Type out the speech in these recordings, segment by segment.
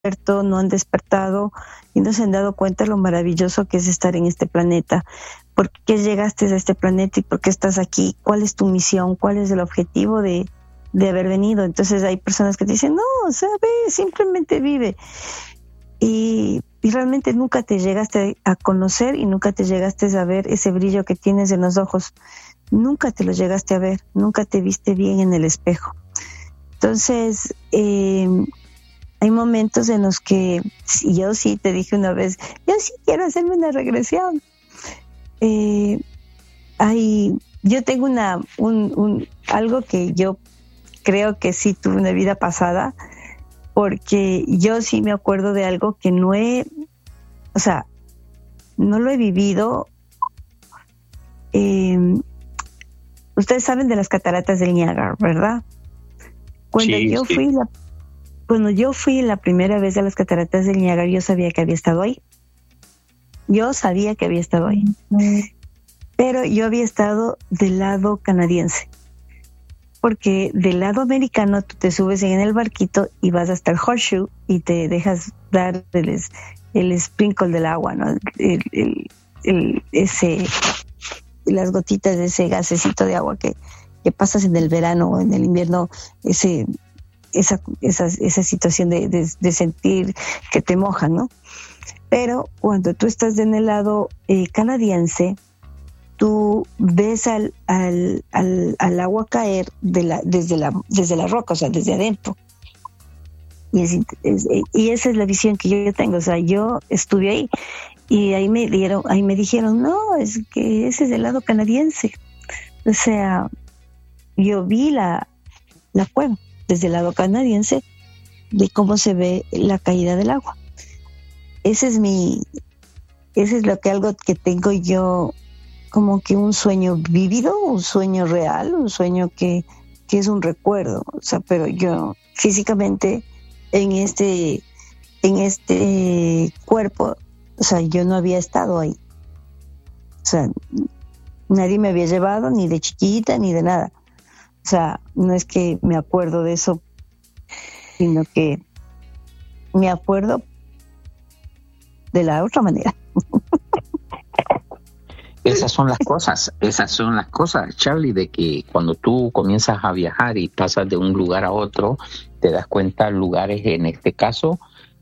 no han despertado y no se han dado cuenta lo maravilloso que es estar en este planeta. ¿Por qué llegaste a este planeta y por qué estás aquí? ¿Cuál es tu misión? ¿Cuál es el objetivo de haber venido? Entonces hay personas que te dicen, no, o sea, ve, simplemente vive. Y realmente nunca te llegaste a conocer y nunca te llegaste a ver ese brillo que tienes en los ojos. Nunca te lo llegaste a ver, nunca te viste bien en el espejo. Entonces, hay momentos en los que yo sí te dije una vez, yo sí quiero hacerme una regresión. Yo tengo algo que yo creo que sí tuve una vida pasada, porque yo sí me acuerdo de algo que no lo he vivido. Ustedes saben de las cataratas del Niágara, ¿verdad? Cuando yo fui la primera vez a las cataratas del Niágara, yo sabía que había estado ahí. Pero yo había estado del lado canadiense. Porque del lado americano tú te subes en el barquito y vas hasta el Horseshoe y te dejas dar el sprinkle del agua, ¿no? Las gotitas de ese gasecito de agua que pasas en el verano o en el invierno, esa situación de sentir que te mojan, ¿no? Pero cuando tú estás en el lado canadiense, tú ves al agua caer desde la roca, o sea, desde adentro. Y esa es la visión que yo tengo. O sea, yo estuve ahí y ahí me dijeron, no, es que ese es el lado canadiense. O sea, yo vi la cueva desde el lado canadiense de cómo se ve la caída del agua. Ese es algo que tengo yo, como que un sueño vívido, un sueño real, un sueño que es un recuerdo. O sea, pero yo físicamente en este cuerpo, o sea, yo no había estado ahí. O sea, nadie me había llevado, ni de chiquita, ni de nada. O sea, no es que me acuerdo de eso, sino que me acuerdo de la otra manera. Esas son las cosas, Charlie, de que cuando tú comienzas a viajar y pasas de un lugar a otro, te das cuenta lugares, en este caso,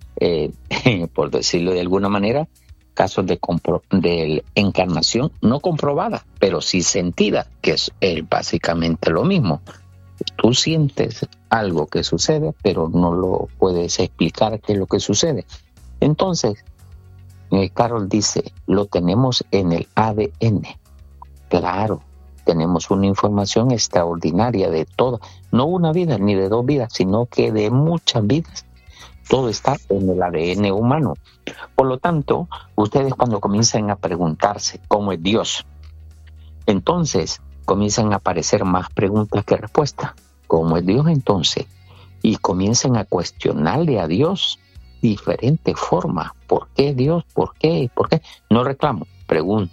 por decirlo de alguna manera, casos de encarnación no comprobada, pero sí sentida, que es básicamente lo mismo. Tú sientes algo que sucede, pero no lo puedes explicar qué es lo que sucede. Entonces, Carol dice, lo tenemos en el ADN. Claro, tenemos una información extraordinaria de todo, no una vida ni de dos vidas, sino que de muchas vidas. Todo está en el ADN humano. Por lo tanto, ustedes cuando comienzan a preguntarse cómo es Dios, entonces comienzan a aparecer más preguntas que respuestas. ¿Cómo es Dios entonces? Y comienzan a cuestionarle a Dios diferentes formas. ¿Por qué Dios? ¿Por qué? ¿Por qué? No reclamo, pregunta.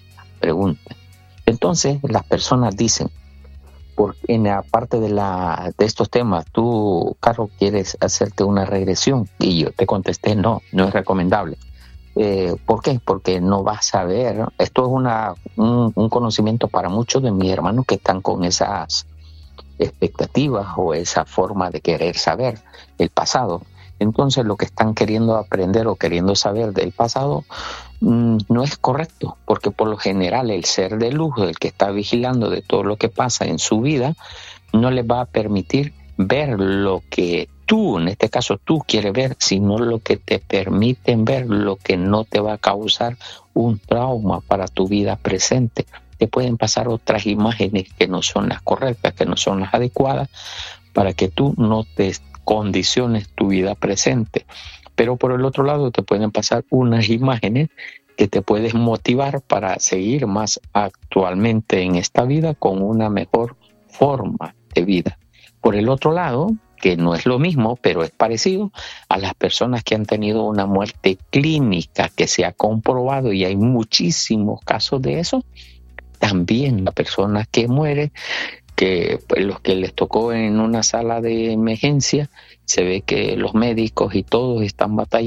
Entonces las personas dicen, en la parte de estos temas, tú, Carlos, quieres hacerte una regresión, y yo te contesté, no es recomendable. ¿Por qué? Porque no vas a ver, esto es un conocimiento para muchos de mis hermanos que están con esas expectativas o esa forma de querer saber el pasado. Entonces lo que están queriendo aprender o queriendo saber del pasado no es correcto, porque por lo general el ser de luz, el que está vigilando de todo lo que pasa en su vida, no les va a permitir ver lo que tú, en este caso tú quieres ver, sino lo que te permiten ver, lo que no te va a causar un trauma para tu vida presente. Te pueden pasar otras imágenes que no son las correctas, que no son las adecuadas, para que tú no te condiciones tu vida presente. Pero por el otro lado te pueden pasar unas imágenes que te puedes motivar para seguir más actualmente en esta vida con una mejor forma de vida. Por el otro lado, que no es lo mismo, pero es parecido, a las personas que han tenido una muerte clínica que se ha comprobado, y hay muchísimos casos de eso, también la persona que muere que pues, los que les tocó en una sala de emergencia, se ve que los médicos y todos están batallando